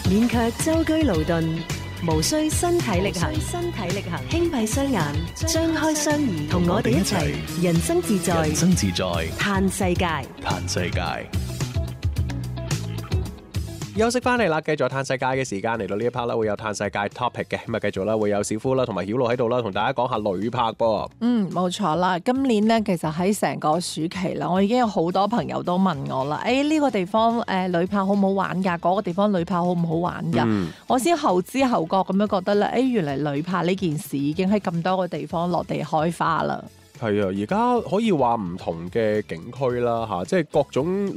免卻舟車勞頓，無需身體力行，輕閉雙眼，張開雙耳，同我哋一齊人生自在，嘆世界。 休息翻嚟啦，繼續嘆世界嘅時間嚟到呢一 part 啦，會有嘆世界 topic 嘅，咁啊繼續啦，會有小夫啦同埋曉露喺度啦，同大家講下旅拍噃。 冇錯啦，今年咧其實喺成個暑期啦，我已經有好多朋友都問我啦，呢個地方旅拍好唔好玩㗎？嗰個地方旅拍好唔好玩㗎？我先後知後覺咁樣覺得咧，原來旅拍呢件事已經喺咁多個地方落地開花啦。 係啊，而家可以話唔同嘅景區啦嚇，即係各種